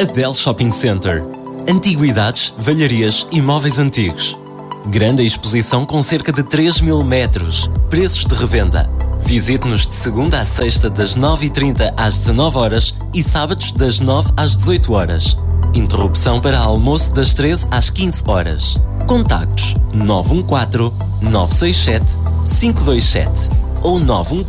Adel Shopping Center. Antiguidades, velharias e móveis antigos. Grande exposição com cerca de 3.000 metros. Preços de revenda. Visite-nos de segunda a sexta das 9h30 às 19 horas e sábados das 9 às 18 horas. Interrupção para almoço das 13 às 15 horas. Contactos 914 967 527 ou 914